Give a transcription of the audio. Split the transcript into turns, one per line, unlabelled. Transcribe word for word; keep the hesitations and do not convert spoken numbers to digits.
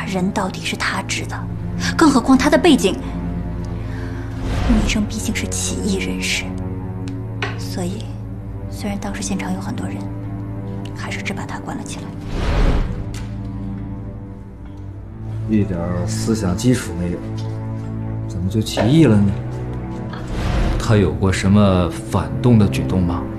人到底是他指的，更何况他的背景，穆医生毕竟是起义人士，所以虽然当时现场有很多人，还是只把他关了起来。
一点思想基础没有，怎么就起义了呢？
他有过什么反动的举动吗？